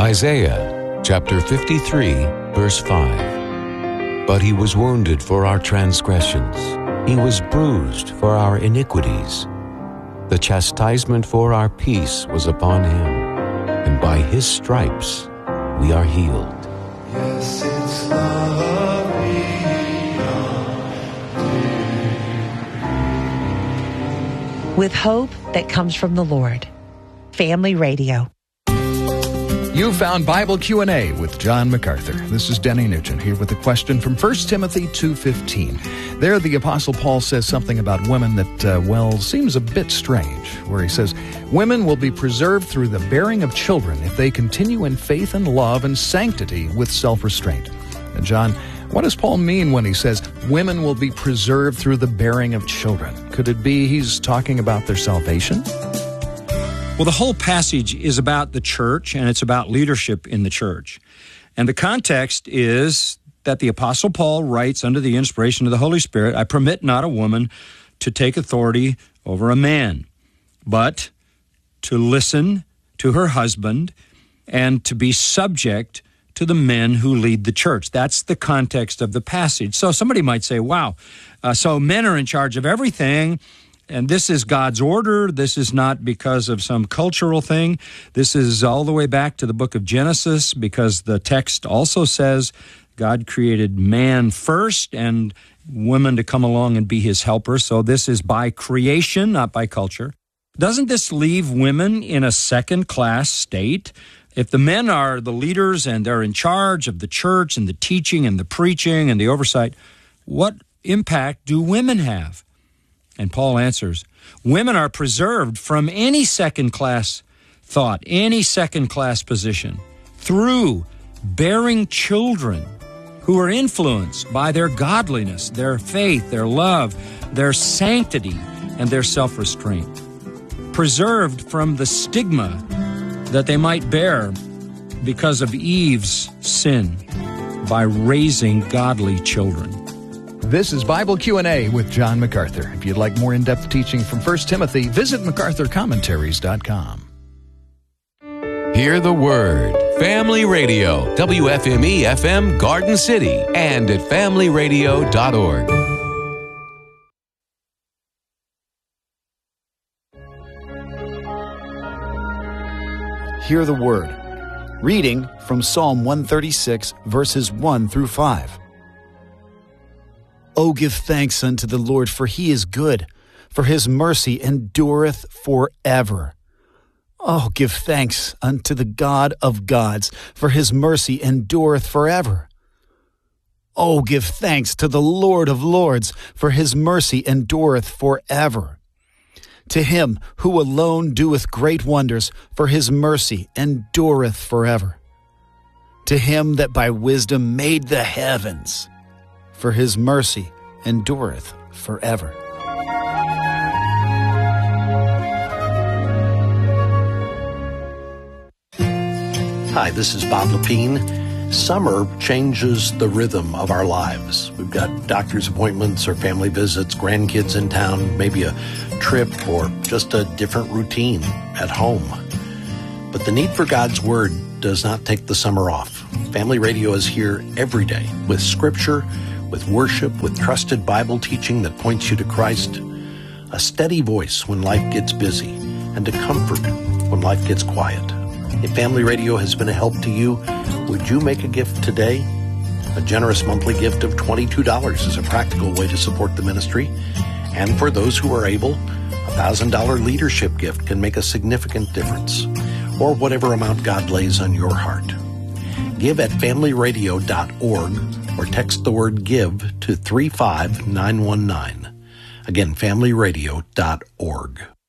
Isaiah chapter 53, verse 5. But he was wounded for our transgressions. He was bruised for our iniquities. The chastisement for our peace was upon him, and by his stripes we are healed. Yes, it's love beyond. With hope that comes from the Lord. Family Radio. You found Bible Q&A with John MacArthur. This is Denny Nugent here with a question from 1 Timothy 2:15. There, the Apostle Paul says something about women that, seems a bit strange, where he says, women will be preserved through the bearing of children if they continue in faith and love and sanctity with self-restraint. And John, what does Paul mean when he says women will be preserved through the bearing of children? Could it be he's talking about their salvation? Well, the whole passage is about the church, and it's about leadership in the church. And the context is that the Apostle Paul writes under the inspiration of the Holy Spirit, I permit not a woman to take authority over a man, but to listen to her husband and to be subject to the men who lead the church. That's the context of the passage. So somebody might say, wow, so men are in charge of everything, and this is God's order. This is not because of some cultural thing. This is all the way back to the book of Genesis, because the text also says God created man first and women to come along and be his helper. So this is by creation, not by culture. Doesn't this leave women in a second-class state? If the men are the leaders and they're in charge of the church and the teaching and the preaching and the oversight, what impact do women have? And Paul answers, women are preserved from any second-class thought, any second-class position, through bearing children who are influenced by their godliness, their faith, their love, their sanctity, and their self-restraint. Preserved from the stigma that they might bear because of Eve's sin by raising godly children. This is Bible Q&A with John MacArthur. If you'd like more in-depth teaching from 1 Timothy, visit MacArthurCommentaries.com. Hear the Word. Family Radio, WFME-FM Garden City, and at familyradio.org. Hear the Word. Reading from Psalm 136, verses 1 through 5. O give thanks unto the Lord, for he is good, for his mercy endureth forever. Oh, give thanks unto the God of gods, for his mercy endureth forever. Oh, give thanks to the Lord of lords, for his mercy endureth forever. To him who alone doeth great wonders, for his mercy endureth forever. To him that by wisdom made the heavens, for his mercy endureth forever. Hi, this is Bob Lepine. Summer changes the rhythm of our lives. We've got doctor's appointments or family visits, grandkids in town, maybe a trip or just a different routine at home. But the need for God's Word does not take the summer off. Family Radio is here every day with Scripture, with worship, with trusted Bible teaching that points you to Christ, a steady voice when life gets busy, and a comfort when life gets quiet. If Family Radio has been a help to you, would you make a gift today? A generous monthly gift of $22 is a practical way to support the ministry. And for those who are able, a $1,000 leadership gift can make a significant difference, or whatever amount God lays on your heart. Give at familyradio.org or text the word GIVE to 35919. Again, familyradio.org.